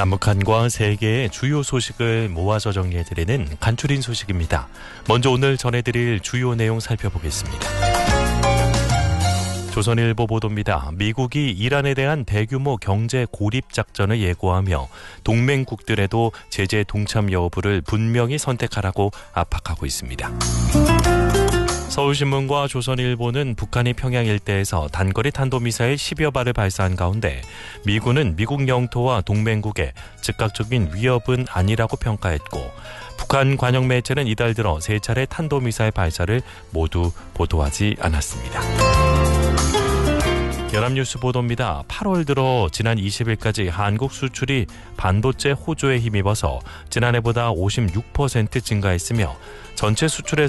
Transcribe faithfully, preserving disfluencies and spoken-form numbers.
남북한과 세계의 주요 소식을 모아서 정리해드리는 간추린 소식입니다. 먼저 오늘 전해드릴 주요 내용 살펴보겠습니다. 조선일보 보도입니다. 미국이 이란에 대한 대규모 경제 고립 작전을 예고하며 동맹국들에도 제재 동참 여부를 분명히 선택하라고 압박하고 있습니다. 서울신문과 조선일보는 북한이 평양 일대에서 단거리 탄도미사일 십여 발을 발사한 가운데 미군은 미국 영토와 동맹국에 즉각적인 위협은 아니라고 평가했고, 북한 관영 매체는 이달 들어 세 차례 탄도미사일 발사를 모두 보도하지 않았습니다. 연합뉴스 보도입니다. 팔월 들어 지난 이십 일까지 한국 수출이 반도체 호조에 힘입어서 지난해보다 오십육 퍼센트 증가했으며 전체 수출의